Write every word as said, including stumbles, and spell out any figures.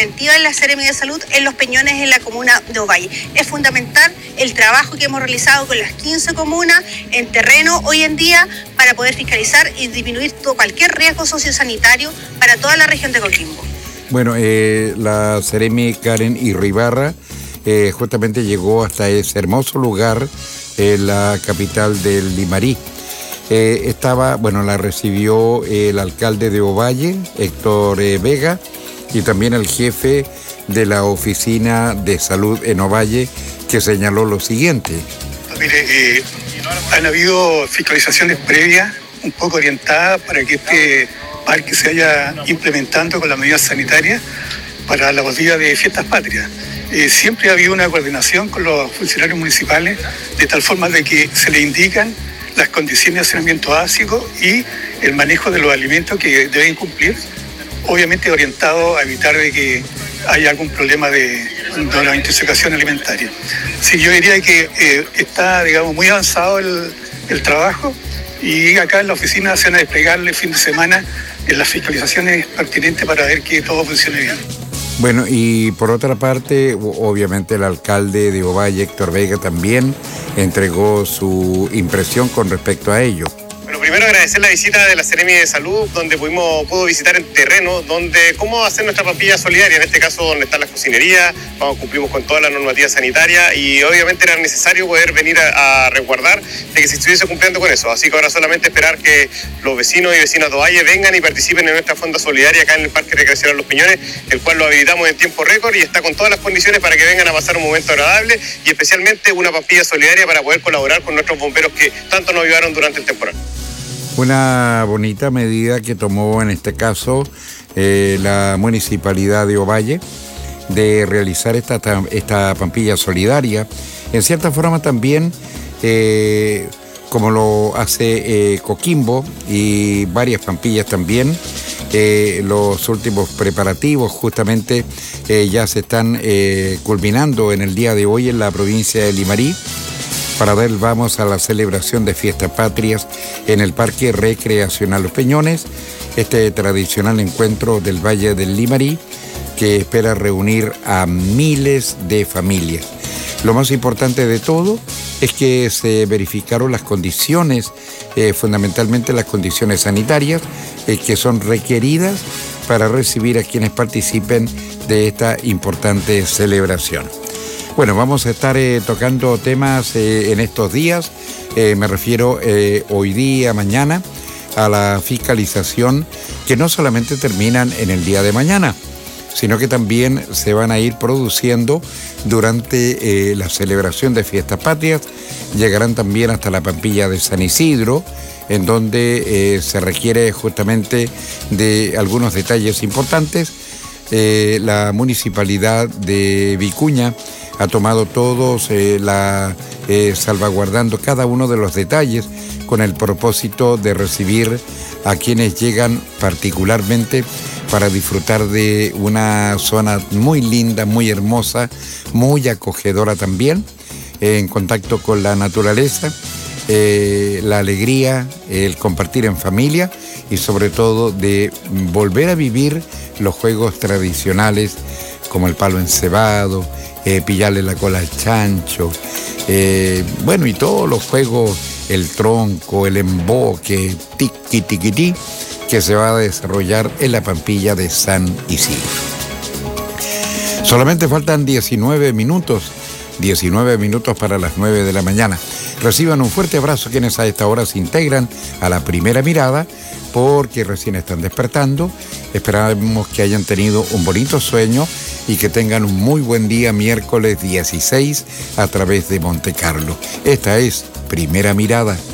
preventiva en la Seremi de Salud en Los Peñones, en la comuna de Ovalle. Es fundamental el trabajo que hemos realizado con las quince comunas en terreno hoy en día para poder fiscalizar y disminuir todo, cualquier riesgo sociosanitario para toda la región de Coquimbo. Bueno, eh, la Seremi Karen Irribarra eh, justamente llegó hasta ese hermoso lugar en la capital del Limarí. Eh, estaba, bueno, la recibió el alcalde de Ovalle, Héctor eh, Vega, y también el jefe de la Oficina de Salud en Ovalle, que señaló lo siguiente. Mire, eh, han habido fiscalizaciones previas, un poco orientadas para que este parque se vaya implementando con las medidas sanitarias para los días de fiestas patrias. Eh, siempre ha habido una coordinación con los funcionarios municipales, de tal forma de que se le indican las condiciones de saneamiento básico y el manejo de los alimentos que deben cumplir, obviamente orientado a evitar de que haya algún problema de, de una intoxicación alimentaria. Sí, yo diría que eh, está, digamos, muy avanzado el, el trabajo, y acá en la oficina se van a desplegar el fin de semana en las fiscalizaciones pertinentes para ver que todo funcione bien. Bueno, y por otra parte, obviamente el alcalde de Ovalle, Héctor Vega, también entregó su impresión con respecto a ello. Bueno, primero agradecer la visita de la Seremi de Salud, donde pudimos pudo visitar en terreno, donde cómo hacer nuestra pampilla solidaria, en este caso donde están las cocinerías, vamos, cumplimos con toda la normativa sanitaria y obviamente era necesario poder venir a, a resguardar de que se estuviese cumpliendo con eso. Así que ahora solamente esperar que los vecinos y vecinas de Ovalle vengan y participen en nuestra fonda solidaria acá en el Parque Recreacional Los Peñones, el cual lo habilitamos en tiempo récord y está con todas las condiciones para que vengan a pasar un momento agradable y especialmente una pampilla solidaria para poder colaborar con nuestros bomberos que tanto nos ayudaron durante el temporal. Una bonita medida que tomó en este caso eh, la Municipalidad de Ovalle de realizar esta, esta pampilla solidaria. En cierta forma también, eh, como lo hace eh, Coquimbo y varias pampillas también, eh, los últimos preparativos justamente eh, ya se están eh, culminando en el día de hoy en la provincia de Limarí. Para dar vamos a la celebración de fiestas patrias en el Parque Recreacional Los Peñones, este tradicional encuentro del Valle del Limarí que espera reunir a miles de familias. Lo más importante de todo es que se verificaron las condiciones, eh, fundamentalmente las condiciones sanitarias, eh, que son requeridas para recibir a quienes participen de esta importante celebración. Bueno, vamos a estar eh, tocando temas eh, en estos días, eh, me refiero eh, hoy día, mañana, a la fiscalización que no solamente terminan en el día de mañana, sino que también se van a ir produciendo durante eh, la celebración de fiestas patrias. Llegarán también hasta la Pampilla de San Isidro, en donde eh, se requiere justamente de algunos detalles importantes. Eh, la Municipalidad de Vicuña ha tomado todos, eh, la, eh, salvaguardando cada uno de los detalles con el propósito de recibir a quienes llegan particularmente para disfrutar de una zona muy linda, muy hermosa, muy acogedora también, eh, en contacto con la naturaleza, eh, la alegría, el compartir en familia y sobre todo de volver a vivir los juegos tradicionales como el palo encebado, eh, pillarle la cola al chancho, eh, bueno, y todos los juegos, el tronco, el emboque, tiqui tiquití, que se va a desarrollar en la Pampilla de San Isidro. Solamente faltan diecinueve minutos, diecinueve minutos para las nueve de la mañana. Reciban un fuerte abrazo quienes a esta hora se integran a La Primera Mirada, porque recién están despertando. Esperamos que hayan tenido un bonito sueño y que tengan un muy buen día miércoles dieciséis a través de Monte Carlo. Esta es Primera Mirada.